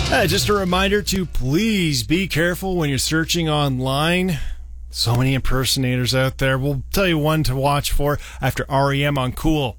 Just a reminder to please be careful when you're searching online. So many impersonators out there. We'll tell you one to watch for after REM on Cool.